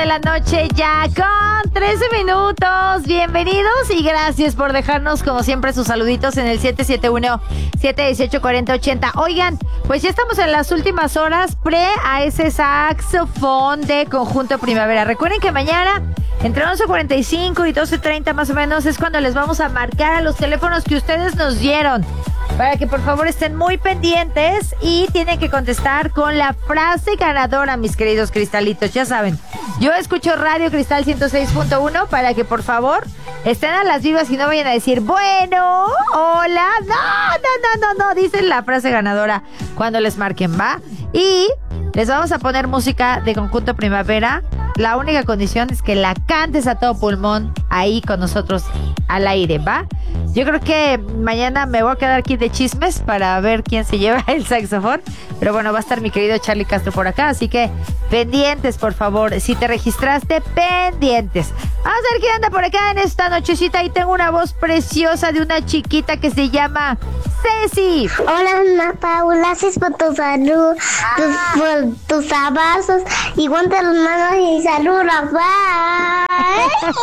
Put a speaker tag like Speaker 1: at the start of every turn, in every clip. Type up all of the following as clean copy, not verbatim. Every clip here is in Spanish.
Speaker 1: de la noche ya con 13 minutos. Bienvenidos y gracias por dejarnos como siempre sus saluditos en el 771-718-4080. Oigan, pues ya estamos en las últimas horas pre a ese saxofón de Conjunto Primavera. Recuerden que mañana entre 11:45 y 12:30 más o menos es cuando les vamos a marcar a los teléfonos que ustedes nos dieron, para que por favor estén muy pendientes y tienen que contestar con la frase ganadora, mis queridos cristalitos. Ya saben, yo escucho Radio Cristal 106.1 para que por favor estén a las vivas y no vayan a decir, bueno, hola, no, dicen la frase ganadora cuando les marquen, ¿va? Y les vamos a poner música de Conjunto Primavera. La única condición es que la cantes a todo pulmón ahí con nosotros al aire, ¿va? Yo creo que mañana me voy a quedar aquí de chismes para ver quién se lleva el saxofón. Pero bueno, va a estar mi querido Charlie Castro por acá, así que pendientes, por favor. Si te registraste, pendientes. Vamos a ver quién anda por acá en esta nochecita. Y tengo una voz preciosa de una chiquita que se llama Ceci.
Speaker 2: Hola, Ana Paula, gracias por tu salud, por tus abrazos y guante las manos y saludos. Bye.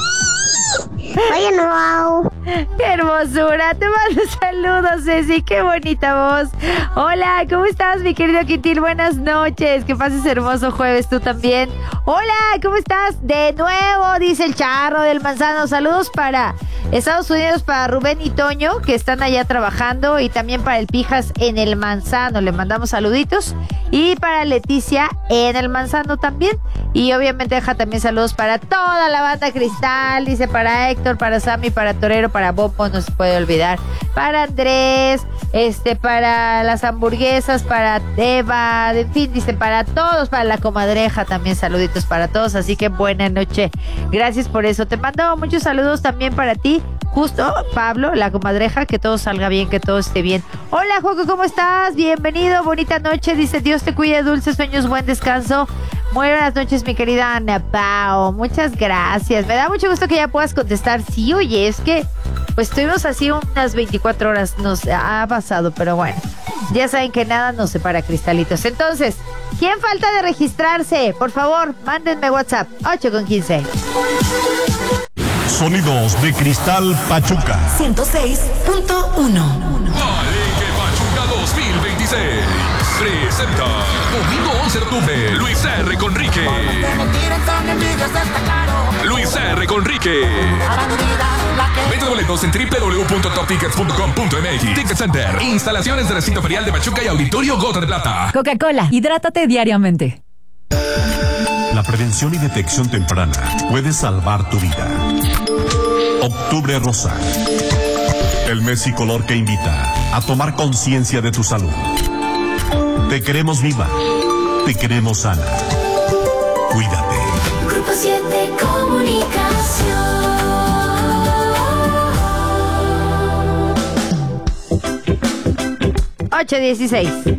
Speaker 2: Oye, no.
Speaker 1: ¡Qué hermosura! Te mando saludos, Ceci. ¡Qué bonita voz! Hola, ¿cómo estás, mi querido Quintil? Buenas noches. Que pases hermoso jueves tú también. Hola, ¿cómo estás? De nuevo, dice el Charro del Manzano. Saludos para Estados Unidos, para Rubén y Toño, que están allá trabajando. Y también para el Pijas en el Manzano. Le mandamos saluditos. Y para Leticia en el Manzano también. Y obviamente deja también saludos para toda la banda Cristal. Dice para Héctor, para Sammy, para Torero, para Bopo, no se puede olvidar. Para Andrés, para las hamburguesas, para Eva, en fin, dice para todos, para la comadreja también saluditos para todos. Así que buena noche. Gracias por eso. Te mando muchos saludos también para ti. Justo, Pablo, la comadreja, que todo salga bien, que todo esté bien. Hola, Joco, ¿cómo estás? Bienvenido, bonita noche. Dice, Dios te cuide, dulces sueños, buen descanso. Muy buenas noches, mi querida Ana Pao. Muchas gracias. Me da mucho gusto que ya puedas contestar. Sí, oye, es que pues estuvimos así unas 24 horas. Nos ha pasado, pero bueno. Ya saben que nada nos separa, cristalitos. Entonces, ¿quién falta de registrarse? Por favor, mándenme WhatsApp. 8:15.
Speaker 3: Sonidos de Cristal Pachuca
Speaker 4: 106.1.
Speaker 5: Palenque Pachuca 2026 presenta domingo 11 de octubre Luis R. Conrique. Luis R. Conrique. Venta boletos en www.toptickets.com.mx. Ticket Center. Instalaciones de recinto ferial de Pachuca y Auditorio Gota de Plata.
Speaker 4: Coca-Cola, hidrátate diariamente.
Speaker 3: La prevención y detección temprana puede salvar tu vida. Octubre Rosa. El mes y color que invita a tomar conciencia de tu salud. Te queremos viva. Te queremos sana. Cuídate.
Speaker 6: Grupo 7 Comunicación.
Speaker 1: 8:16.